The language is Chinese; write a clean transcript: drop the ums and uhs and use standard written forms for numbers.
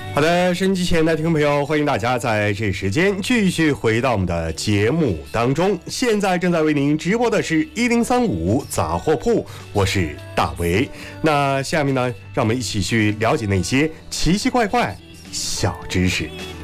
好的，收音机前的听众朋友，欢迎大家在这时间继续回到我们的节目当中。现在正在为您直播的是1035杂货铺，我是大为。那下面呢，让我们一起去了解那些奇奇怪怪小知识。